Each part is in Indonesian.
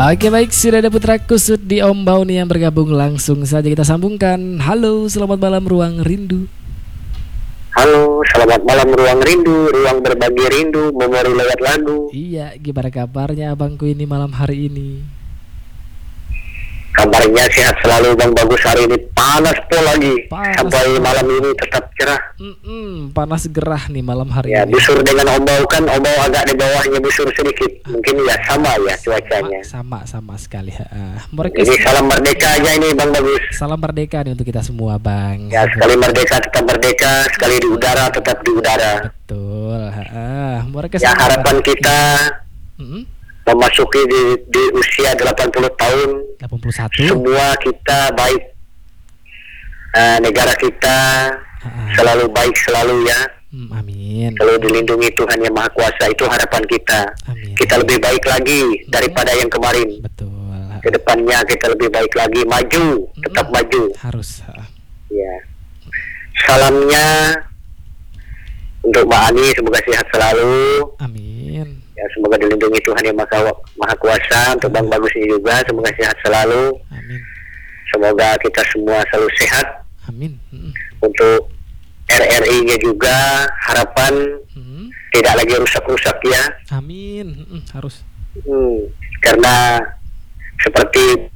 Oke baik, sudah ada Putra Kusut di Ombau nih yang bergabung. Langsung saja kita sambungkan. Halo, selamat malam Ruang Rindu. Halo, selamat malam Ruang Rindu, ruang berbagi rindu, memori lewat lagu. Iya, gimana kabarnya abangku ini malam hari ini? Kabarnya sehat selalu Bang Bagus, hari ini panas pol lagi. Sampai malam ini tetap cerah. Panas gerah nih malam hari ya, ini. Busur dengan Ombau kan, Ombau agak di bawahnya busur sedikit. Mungkin ya sama ya cuacanya. Sama sekali. Ini salam merdeka aja ini Bang Bagus. Salam merdeka nih untuk kita semua Bang. Ya, sekali merdeka tetap merdeka, sekali di udara tetap di udara. Betul. Ya, harapan kita memasuki di usia 80 tahun 81. Semua kita baik, negara kita selalu baik selalu ya. Amin. Selalu dilindungi Tuhan Yang Maha Kuasa, itu harapan kita. Amin. Kita lebih baik lagi daripada yang kemarin. Betul. Kedepannya kita lebih baik lagi, maju, tetap maju. Harus. Ya. Salamnya untuk Mbak Ani, semoga sehat selalu. Amin. Ya, semoga dilindungi Tuhan Yang Maha Kuasa. Untuk Bang Bagus ini juga, semoga sehat selalu. Amin. Semoga kita semua selalu sehat. Amin. Untuk RRI-nya juga, harapan tidak lagi rusak-rusak ya. Amin. Harus. Karena seperti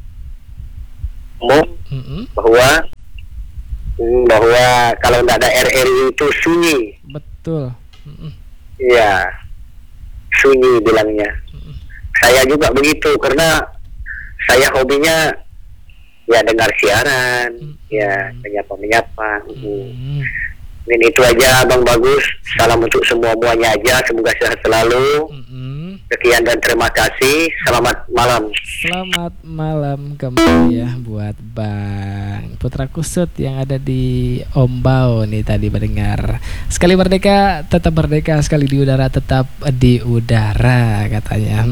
bahwa kalau tidak ada RRI itu sunyi. Betul. Iya, sunyi bilangnya. Saya juga begitu, karena saya hobinya ya dengar siaran, ya menyapa. Dan itu aja Bang Bagus. Salam untuk semuanya aja, semoga sehat selalu. Sekian dan terima kasih. Selamat malam. Selamat malam kembali ya buat Bang Putra Kusut yang ada di Ombau nih tadi mendengar. Sekali merdeka tetap merdeka, sekali di udara tetap di udara katanya.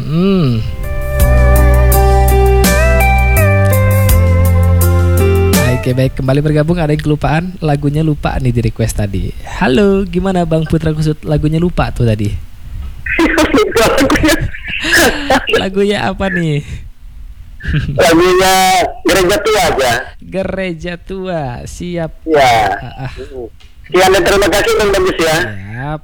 Oke baik, kembali bergabung. Ada yang kelupaan, lagunya lupa nih di request tadi. Halo, gimana Bang Putra Kusut? Lagunya lupa tuh tadi. Lagunya apa nih? Lagunya Gereja Tua aja. Gereja Tua, siap. Ya. Sekian dan terima kasih Bang Bagus ya. Siap.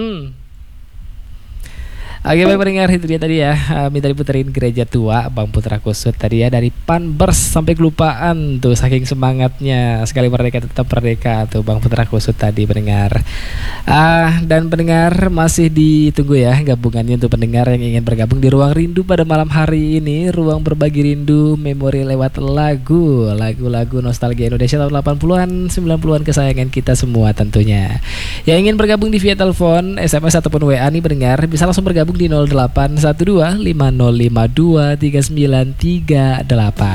Oke baik pendengar, itu dia tadi ya, minta diputerin Gereja Tua Bang Putra Kusut tadi ya, dari Panbers sampai kelupaan tuh saking semangatnya. Sekali merdeka tetap merdeka tuh Bang Putra Kusut tadi pendengar. Dan pendengar masih ditunggu ya gabungannya untuk pendengar yang ingin bergabung di Ruang Rindu pada malam hari ini. Ruang berbagi rindu, memori lewat lagu-lagu nostalgia Indonesia tahun 80-an 90-an kesayangan kita semua tentunya. Yang ingin bergabung di via telepon, SMS ataupun WA nih pendengar bisa langsung bergabung di 0812 5052 3938.